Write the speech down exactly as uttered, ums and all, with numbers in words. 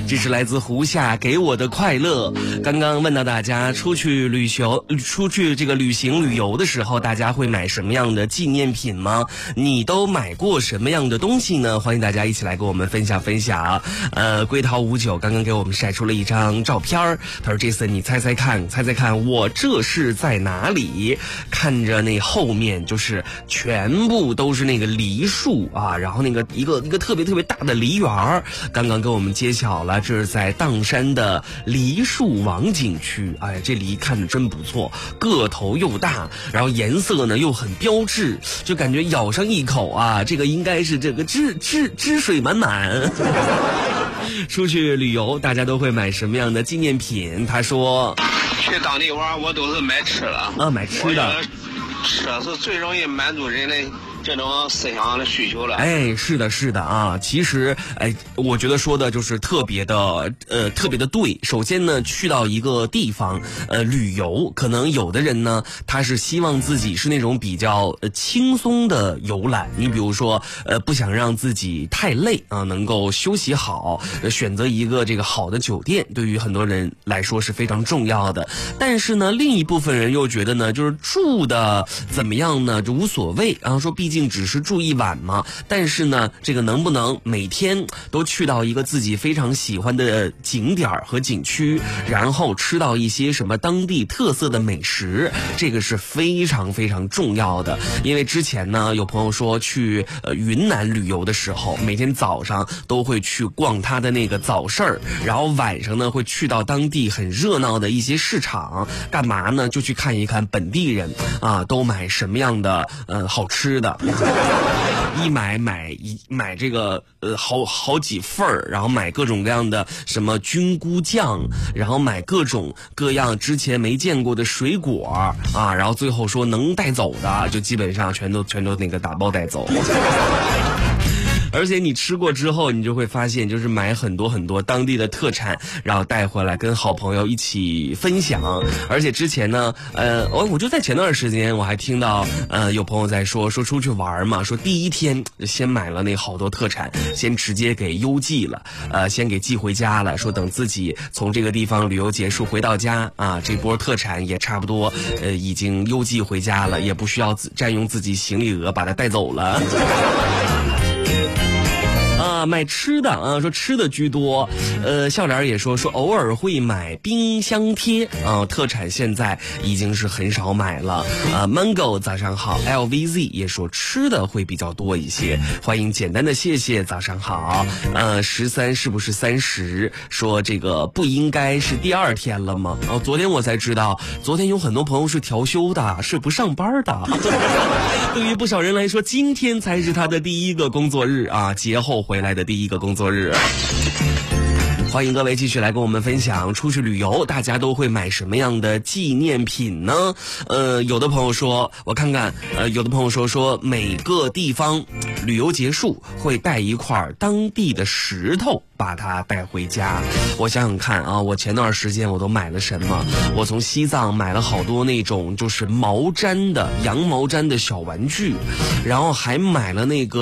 这是来自胡夏给我的快乐。刚刚问到大家出去旅行出去这个旅行旅游的时候，大家会买什么样的纪念品吗？你都买过什么样的东西呢？欢迎大家一起来跟我们分享分享。呃龟桃五九刚刚给我们晒出了一张照片，他说这次你猜猜看猜猜看我这是在哪里？看着那后面就是全部都是那个梨树啊，然后那个一个一个特别特别大的梨园，刚刚给我们揭晓了，这是在砀山的梨树王景区。哎，这梨看着真不错，个头又大，然后颜色呢又很标致，就感觉咬上一口啊，这个应该是这个汁汁汁水满满。出去旅游大家都会买什么样的纪念品？他说去当地玩我都是买吃的啊，买吃的， 吃是最容易满足人的这种思想的需求了。 哎，是的，是的啊。其实，哎，我觉得说的就是特别的，呃，特别的对。首先呢，去到一个地方，呃，旅游，可能有的人呢，他是希望自己是那种比较呃轻松的游览。你比如说，呃，不想让自己太累啊，能够休息好，呃，选择一个这个好的酒店，对于很多人来说是非常重要的。但是呢，另一部分人又觉得呢，就是住的怎么样呢，就无所谓。然后说，毕竟只是住一晚嘛，但是呢，这个能不能每天都去到一个自己非常喜欢的景点和景区，然后吃到一些什么当地特色的美食，这个是非常非常重要的。因为之前呢，有朋友说去呃云南旅游的时候，每天早上都会去逛他的那个早市儿，然后晚上呢会去到当地很热闹的一些市场，干嘛呢？就去看一看本地人啊都买什么样的呃好吃的。一买买一买这个呃好好几份儿，然后买各种各样的什么菌菇酱，然后买各种各样之前没见过的水果啊，然后最后说能带走的就基本上全都全都那个打包带走。而且你吃过之后，你就会发现，就是买很多很多当地的特产，然后带回来跟好朋友一起分享。而且之前呢，呃，我我就在前段时间，我还听到呃有朋友在说说出去玩嘛，说第一天先买了那好多特产，先直接给邮寄了，呃，先给寄回家了，说等自己从这个地方旅游结束回到家啊，这波特产也差不多呃已经邮寄回家了，也不需要占用自己行李额把它带走了。啊，买吃的啊，说吃的居多。呃，笑脸也说说偶尔会买冰箱贴啊，特产现在已经是很少买了。啊 ，Mango 早上好 ，L V Z 也说吃的会比较多一些。欢迎简单的谢谢，早上好。呃，十三是不是三十？说这个不应该是第二天了吗？哦，昨天我才知道，昨天有很多朋友是调休的，是不上班的。对于不少人来说，今天才是他的第一个工作日啊，节后回来的第一个工作日。欢迎各位继续来跟我们分享出去旅游，大家都会买什么样的纪念品呢？呃，有的朋友说，我看看，呃，有的朋友说说每个地方旅游结束会带一块当地的石头，把它带回家。我想想看啊，我前段时间我都买了什么？我从西藏买了好多那种就是毛毡的羊毛毡的小玩具，然后还买了那个